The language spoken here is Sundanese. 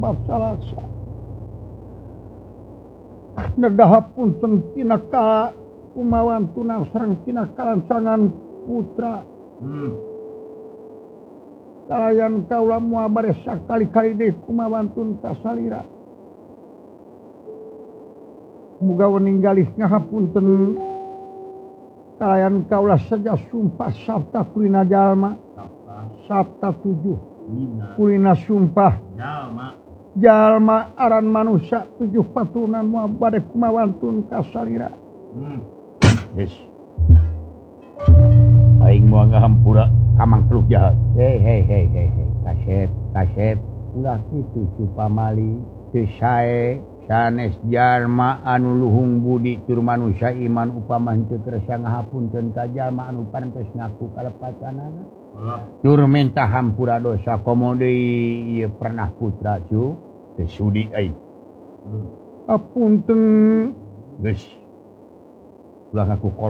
Salasa Negahapun tinakala kumawan tunang sareng tinakalan sangan putra kalayan kaula moal bare sakali-kali deui kumawantun kasalira muga weninggalih ngahapunten kalayan kaula saja sumpah sabta kulina jalma sabta 7 kulina sumpah jalma aran manusia 7 paturunan moal bade kumawantun kasalira Yes. Aing moal ngahampura kamang teluk jahat. Hei. Kasep. Ulah kitu supamali teu sae sanes jalma anu luhung budi tur manusia iman upama henteu kersa ngahapunten ka jalma anu pantes ngaku kalepacanana. Tur minta hampura dosa komo deui ieu pernah putra cu teu sudi aing. Apunten Geus. Ulah ngaku